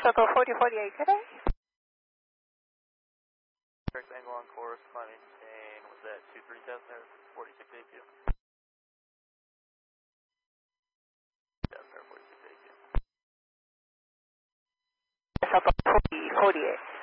Shuttle 4048 today. Correct angle on course, climbing chain, was that 237 or 46 AQ? 46 AQ. Shuttle 4048.